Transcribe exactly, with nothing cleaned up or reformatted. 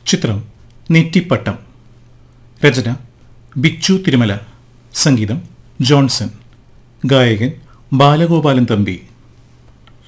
ചിത്രം നെറ്റിപ്പട്ടം. രചന ബിച്ചു തിരുമല. സംഗീതം ജോൺസൺ. ഗായകൻ ബാലഗോപാലൻ തമ്പി.